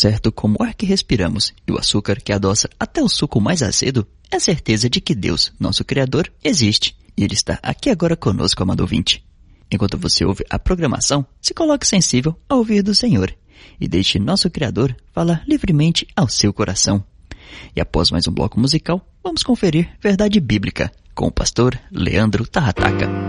certo como o ar que respiramos e o açúcar que adoça até o suco mais azedo, é a certeza de que Deus, nosso Criador, existe e Ele está aqui agora conosco, amado ouvinte. Enquanto você ouve a programação, se coloque sensível ao ouvir do Senhor e deixe nosso Criador falar livremente ao seu coração. E após mais um bloco musical, vamos conferir verdade bíblica com o pastor Leandro Tarrataca.